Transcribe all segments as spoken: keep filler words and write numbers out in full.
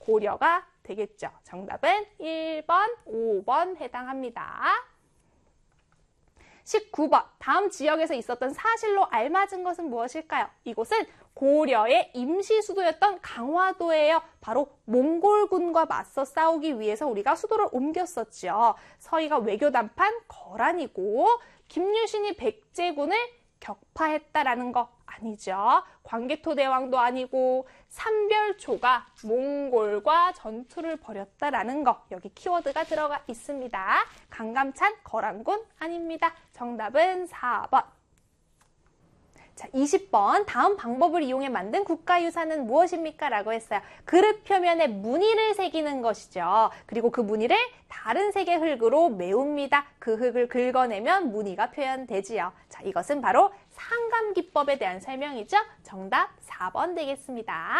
고려가 되겠죠. 정답은 일 번, 오 번 해당합니다. 십구 번, 다음 지역에서 있었던 사실로 알맞은 것은 무엇일까요? 이곳은 고려의 임시 수도였던 강화도예요. 바로 몽골군과 맞서 싸우기 위해서 우리가 수도를 옮겼었죠. 서희가 외교 담판 거란이고 김유신이 백제군을 격파했다라는 거 아니죠. 광개토대왕도 아니고 삼별초가 몽골과 전투를 벌였다라는 거, 여기 키워드가 들어가 있습니다. 강감찬 거란군 아닙니다. 정답은 사 번. 자, 이십 번, 다음 방법을 이용해 만든 국가유산은 무엇입니까? 라고 했어요. 그릇 표면에 무늬를 새기는 것이죠. 그리고 그 무늬를 다른 색의 흙으로 메웁니다. 그 흙을 긁어내면 무늬가 표현되지요. 자, 이것은 바로 상감기법에 대한 설명이죠. 정답 사 번 되겠습니다.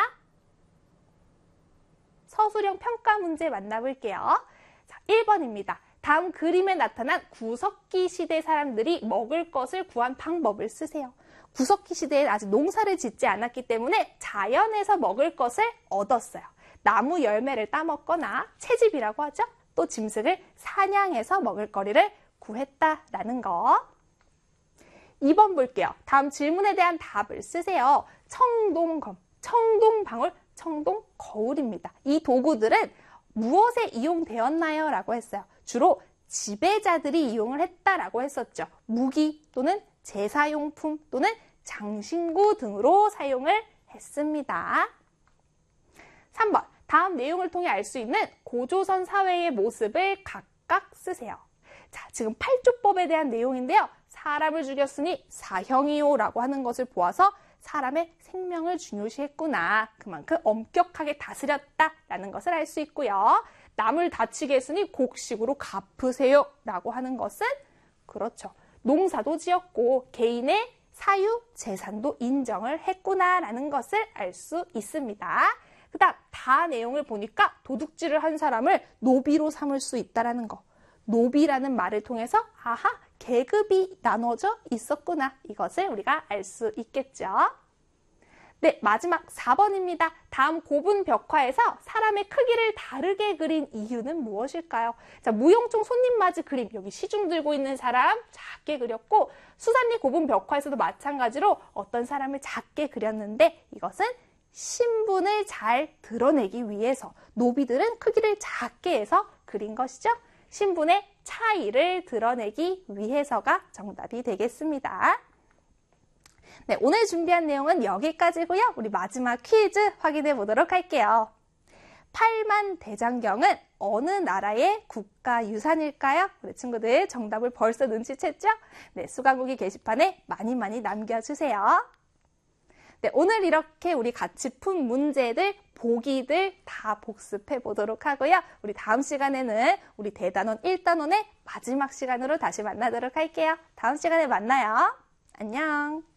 서술형 평가 문제 만나볼게요. 자, 일 번입니다. 다음 그림에 나타난 구석기 시대 사람들이 먹을 것을 구한 방법을 쓰세요. 구석기 시대에 아직 농사를 짓지 않았기 때문에 자연에서 먹을 것을 얻었어요. 나무 열매를 따먹거나 채집이라고 하죠. 또 짐승을 사냥해서 먹을 거리를 구했다라는 거. 이 번 볼게요. 다음 질문에 대한 답을 쓰세요. 청동검, 청동방울, 청동거울입니다. 이 도구들은 무엇에 이용되었나요? 라고 했어요. 주로 지배자들이 이용을 했다라고 했었죠. 무기 또는 제사용품 또는 장신구 등으로 사용을 했습니다. 삼 번, 다음 내용을 통해 알 수 있는 고조선 사회의 모습을 각각 쓰세요. 자, 지금 팔조법에 대한 내용인데요. 사람을 죽였으니 사형이요 라고 하는 것을 보아서 사람의 생명을 중요시했구나. 그만큼 엄격하게 다스렸다라는 것을 알 수 있고요. 남을 다치게 했으니 곡식으로 갚으세요 라고 하는 것은 그렇죠. 농사도 지었고 개인의 사유, 재산도 인정을 했구나라는 것을 알 수 있습니다. 그 다음 다 내용을 보니까 도둑질을 한 사람을 노비로 삼을 수 있다는 거. 노비라는 말을 통해서 아하, 계급이 나눠져 있었구나. 이것을 우리가 알 수 있겠죠. 네, 마지막 사 번입니다. 다음 고분 벽화에서 사람의 크기를 다르게 그린 이유는 무엇일까요? 자, 무용총 손님맞이 그림, 여기 시중 들고 있는 사람 작게 그렸고 수산리 고분 벽화에서도 마찬가지로 어떤 사람을 작게 그렸는데 이것은 신분을 잘 드러내기 위해서 노비들은 크기를 작게 해서 그린 것이죠. 신분의 차이를 드러내기 위해서가 정답이 되겠습니다. 네, 오늘 준비한 내용은 여기까지고요. 우리 마지막 퀴즈 확인해 보도록 할게요. 팔만대장경은 어느 나라의 국가유산일까요? 우리 친구들 정답을 벌써 눈치챘죠? 네, 수강후기 게시판에 많이 많이 남겨주세요. 네, 오늘 이렇게 우리 같이 푼 문제들, 보기들 다 복습해 보도록 하고요. 우리 다음 시간에는 우리 대단원 일 단원의 마지막 시간으로 다시 만나도록 할게요. 다음 시간에 만나요. 안녕.